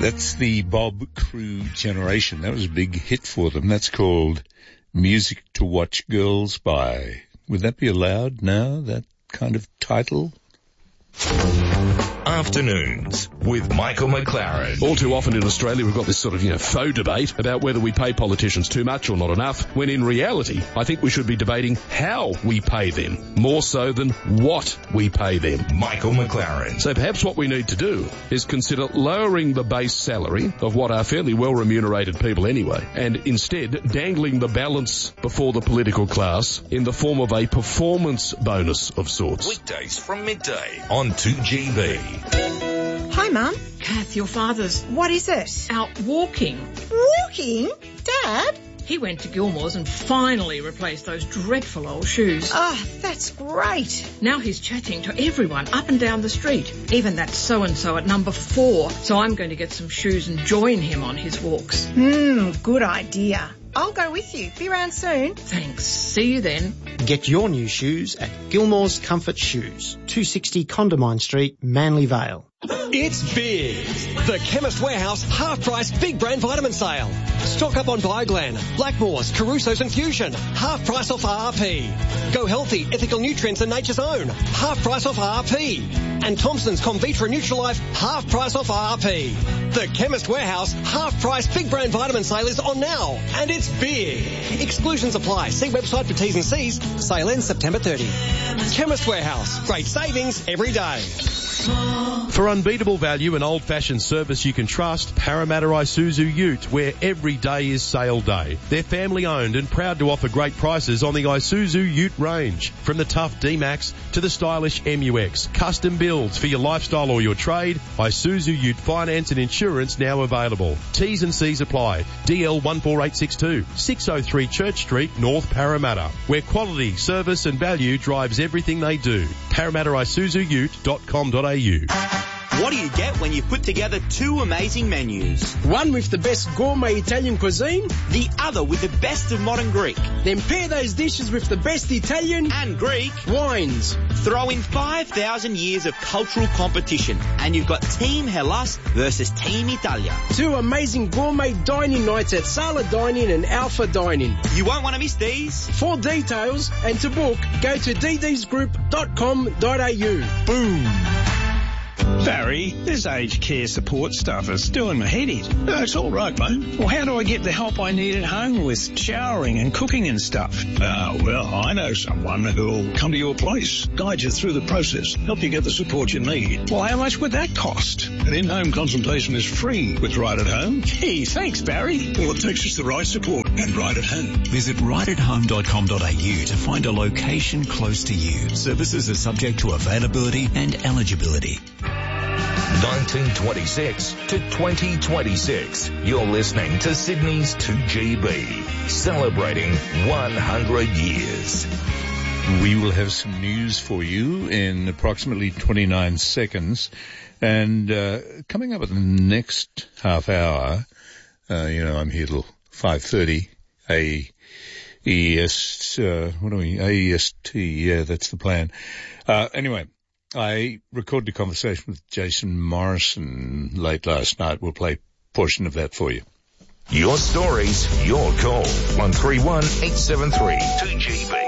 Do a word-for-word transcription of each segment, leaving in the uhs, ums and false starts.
That's the Bob Crew Generation. That was a big hit for them. That's called Music to Watch Girls By. Would that be allowed now, that kind of title? Afternoons with Michael McLaren. All too often in Australia we've got this sort of, you know, faux debate about whether we pay politicians too much or not enough, when in reality I think we should be debating how we pay them, more so than what we pay them. Michael McLaren. So perhaps what we need to do is consider lowering the base salary of what are fairly well remunerated people anyway, and instead dangling the balance before the political class in the form of a performance bonus of sorts. Weekdays from midday on two G B. Hi, Mum. Kath, your father's What is it? out walking. Walking? Dad? He went to Gilmore's and finally replaced those dreadful old shoes. Oh, that's great. Now he's chatting to everyone up and down the street, even that so-and-so at number four. So I'm going to get some shoes and join him on his walks. Hmm, good idea. I'll go with you. Be around soon. Thanks. See you then. Get your new shoes at Gilmore's Comfort Shoes, two sixty Condamine Street, Manly Vale. It's big. The Chemist Warehouse half-price big brand vitamin sale. Stock up on Bioglan, Blackmores, Caruso's and Fusion. Half price off R R P. Go Healthy, Ethical Nutrients and Nature's Own. Half price off R R P. And Thompson's Comvitra Nutrilife, half price off R R P. The Chemist Warehouse half-price big brand vitamin sale is on now. And it's big. Exclusions apply. See website for T's and C's. Sale ends September thirtieth. Chemist Warehouse. Great savings every day. For unbeatable value and old-fashioned service you can trust, Parramatta Isuzu Ute, where every day is sale day. They're family-owned and proud to offer great prices on the Isuzu Ute range. From the tough D-Max to the stylish M U X. Custom builds for your lifestyle or your trade. Isuzu Ute finance and insurance now available. T's and C's apply. D L one four eight six two, six oh three Church Street, North Parramatta, where quality, service and value drives everything they do. Parramatta Isuzu Ute dot com dot a u. What do you get when you put together two amazing menus? One with the best gourmet Italian cuisine, the other with the best of modern Greek. Then pair those dishes with the best Italian and Greek wines. Throw in five thousand years of cultural competition and you've got Team Hellas versus Team Italia. Two amazing gourmet dining nights at Sala Dining and Alpha Dining. You won't want to miss these. For details and to book, go to d ds group dot com dot a u. Boom. Barry, this aged care support stuff is doing my head in. No, it's all right, mate. Well, how do I get the help I need at home with showering and cooking and stuff? Ah, well, I know someone who'll come to your place, guide you through the process, help you get the support you need. Well, how much would that cost? An in-home consultation is free with Right at Home. Gee, thanks, Barry. All it takes is the right support and Right at Home. Visit right at home dot com dot a u to find a location close to you. Services are subject to availability and eligibility. nineteen twenty-six to twenty twenty-six. You're listening to Sydney's two G B, celebrating one hundred years. We will have some news for you in approximately twenty-nine seconds. And uh, coming up in the next half hour, uh, you know, I'm here till five thirty, A E S, uh, what do we, A E S T, yeah, that's the plan. Uh, anyway. I recorded a conversation with Jason Morrison late last night. We'll play a portion of that for you. Your stories, your call. one three one, eight seven three, two G B.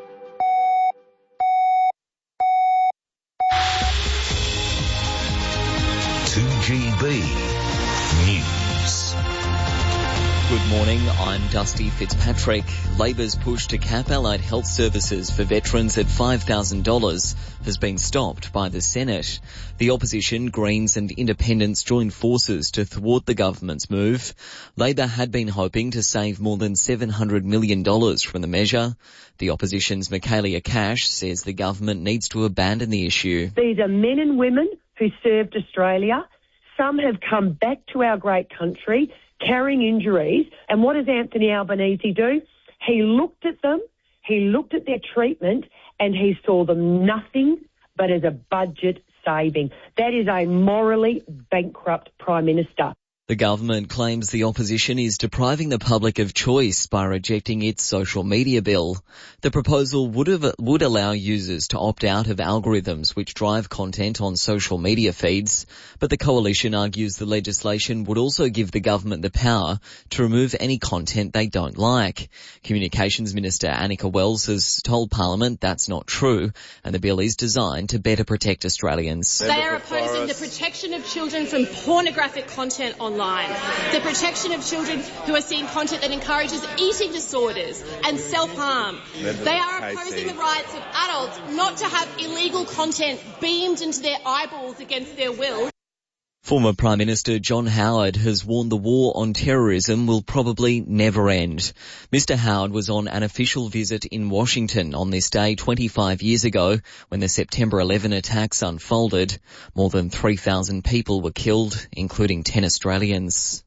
two G B News. Good morning, I'm Dusty Fitzpatrick. Labor's push to cap allied health services for veterans at five thousand dollars has been stopped by the Senate. The opposition, Greens and Independents joined forces to thwart the government's move. Labor had been hoping to save more than seven hundred million dollars from the measure. The opposition's Michaelia Cash says the government needs to abandon the issue. These are men and women who served Australia. Some have come back to our great country carrying injuries. And what does Anthony Albanese do? He looked at them, he looked at their treatment, and he saw them nothing but as a budget saving. That is a morally bankrupt Prime Minister. The government claims the opposition is depriving the public of choice by rejecting its social media bill. The proposal would have, would allow users to opt out of algorithms which drive content on social media feeds, but the coalition argues the legislation would also give the government the power to remove any content they don't like. Communications Minister Annika Wells has told Parliament that's not true, and the bill is designed to better protect Australians. They are opposing the protection of children from pornographic content online. The protection of children who are seeing content that encourages eating disorders and self-harm. They are opposing the rights of adults not to have illegal content beamed into their eyeballs against their will. Former Prime Minister John Howard has warned the war on terrorism will probably never end. Mister Howard was on an official visit in Washington on this day twenty-five years ago when the September eleventh attacks unfolded. More than three thousand people were killed, including ten Australians.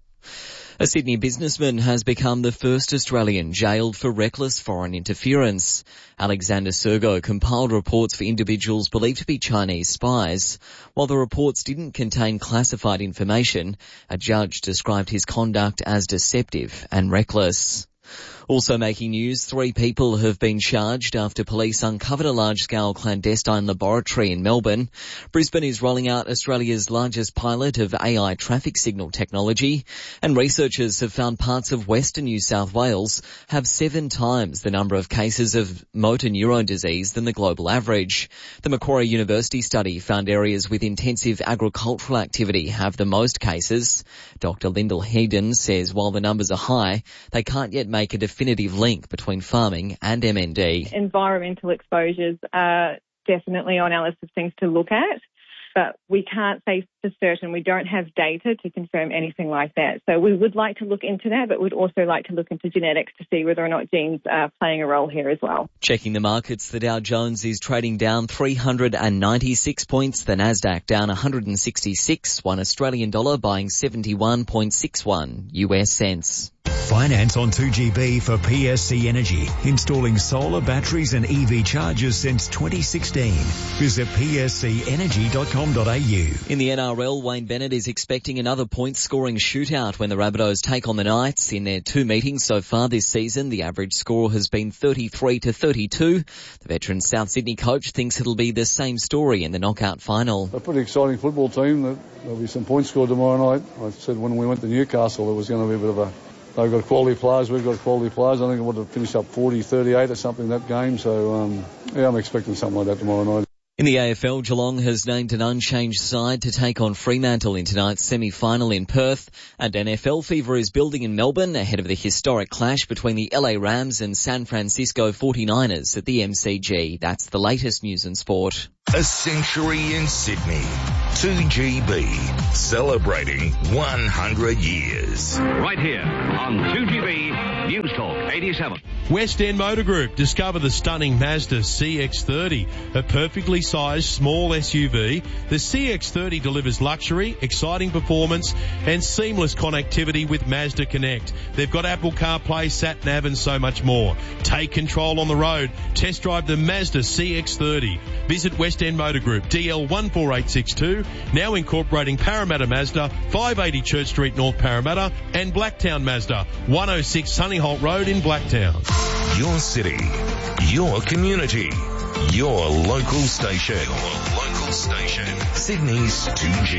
A Sydney businessman has become the first Australian jailed for reckless foreign interference. Alexander Sergo compiled reports for individuals believed to be Chinese spies. While the reports didn't contain classified information, a judge described his conduct as deceptive and reckless. Also making news, three people have been charged after police uncovered a large-scale clandestine laboratory in Melbourne. Brisbane is rolling out Australia's largest pilot of A I traffic signal technology, and researchers have found parts of Western New South Wales have seven times the number of cases of motor neurone disease than the global average. The Macquarie University study found areas with intensive agricultural activity have the most cases. Doctor Lyndall Hayden says while the numbers are high, they can't yet make a definitive link between farming and M N D. Environmental exposures are definitely on our list of things to look at, but we can't say for certain. We don't have data to confirm anything like that. So we would like to look into that, but we'd also like to look into genetics to see whether or not genes are playing a role here as well. Checking the markets, the Dow Jones is trading down three hundred ninety-six points, the Nasdaq down one hundred sixty-six, one Australian dollar buying seventy-one point six one U S cents. Finance on two G B for P S C Energy, installing solar batteries and E V chargers since twenty sixteen. Visit p s c energy dot com dot a u. In the N R L, Wayne Bennett is expecting another point-scoring shootout when the Rabbitohs take on the Knights. In their two meetings so far this season, the average score has been thirty-three to thirty-two. The veteran South Sydney coach thinks it'll be the same story in the knockout final. A pretty exciting football team. There'll be some points scored tomorrow night. I said when we went to Newcastle it was going to be a bit of a... They've got quality players, we've got quality players. I think it would have finished up forty thirty-eight or something that game. So, um, yeah, I'm expecting something like that tomorrow night. In the A F L, Geelong has named an unchanged side to take on Fremantle in tonight's semi-final in Perth. And N F L fever is building in Melbourne ahead of the historic clash between the L A Rams and San Francisco forty-niners at the M C G. That's the latest news and sport. A century in Sydney. two G B, celebrating one hundred years. Right here on two G B News Talk eighty-seven. West End Motor Group. Discover the stunning Mazda C X thirty, a perfectly sized small S U V. The C X thirty delivers luxury, exciting performance and seamless connectivity with Mazda Connect. They've got Apple CarPlay, SatNav and so much more. Take control on the road. Test drive the Mazda C X thirty. Visit West End Motor Group, D L one four eight six two, now incorporating Parramatta Mazda, five eighty Church Street, North Parramatta, and Blacktown Mazda, one oh six Sunnyholt Road in Blacktown. Your city, your community, your local station. Your local station. Sydney's two G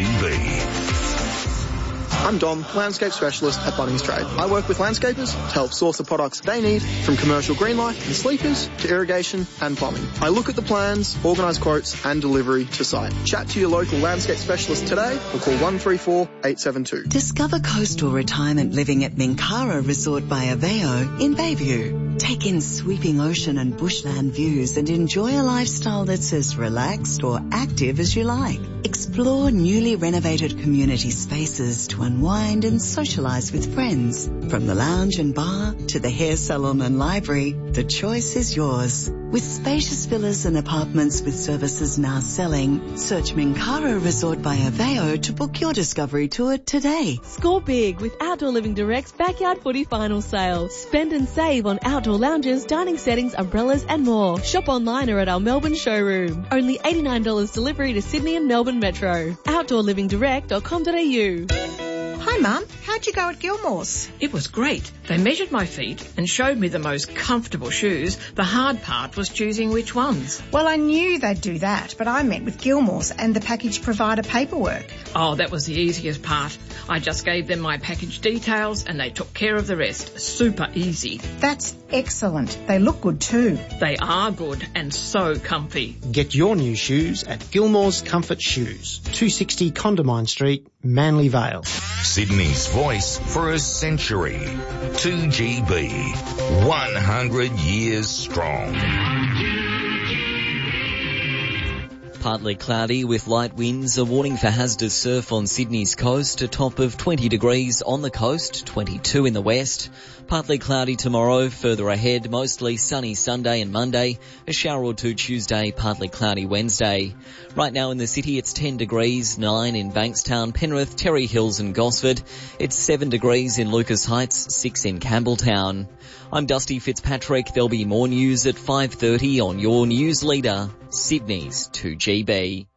B. I'm Dom, landscape specialist at Bunnings Trade. I work with landscapers to help source the products they need, from commercial green light and sleepers to irrigation and plumbing. I look at the plans, organise quotes and delivery to site. Chat to your local landscape specialist today or call one three four eight seven two. Discover coastal retirement living at Minkara Resort by Aveo in Bayview. Take in sweeping ocean and bushland views and enjoy a lifestyle that's as relaxed or active as you like. Explore newly renovated community spaces to unwind and socialise with friends. From the lounge and bar to the hair salon and library, the choice is yours. With spacious villas and apartments with services now selling, search Minkara Resort by Aveo to book your discovery tour today. Score big with Outdoor Living Direct's Backyard Footy Final Sale. Spend and save on outdoor lounges, dining settings, umbrellas and more. Shop online or at our Melbourne showroom. Only eighty-nine dollars delivery to Sydney and Melbourne Metro. outdoor living direct dot com dot a u. Hi, Mum. How'd you go at Gilmore's? It was great. They measured my feet and showed me the most comfortable shoes. The hard part was choosing which ones. Well, I knew they'd do that, but I met with Gilmore's and the package provider paperwork. Oh, that was the easiest part. I just gave them my package details and they took care of the rest. Super easy. That's excellent. They look good too. They are good and so comfy. Get your new shoes at Gilmore's Comfort Shoes, two sixty Condamine Street, Manly Vale. Sydney's voice for a century. two G B. one hundred years strong. Partly cloudy with light winds, a warning for hazardous surf on Sydney's coast, a top of twenty degrees on the coast, twenty-two in the west. Partly cloudy tomorrow, further ahead, mostly sunny Sunday and Monday, a shower or two Tuesday, partly cloudy Wednesday. Right now in the city it's ten degrees, nine in Bankstown, Penrith, Terry Hills and Gosford. It's seven degrees in Lucas Heights, six in Campbelltown. I'm Dusty Fitzpatrick. There'll be more news at five thirty on your news leader, Sydney's two G B.